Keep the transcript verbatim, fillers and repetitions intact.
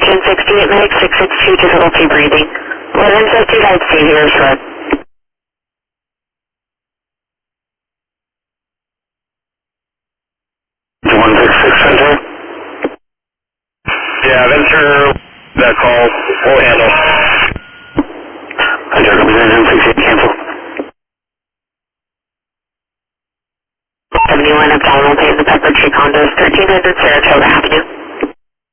Engine sixty-eight, medic six six two, difficulty breathing. eleven fifty-five, stay here, short. one six six, Center? Yeah, Venture, that call, we'll handle. Roger, Engine sixty-eight, cancel. seventy-one, abdominal pain, the Pepper Tree condos, thirteen hundred Saratoga Avenue.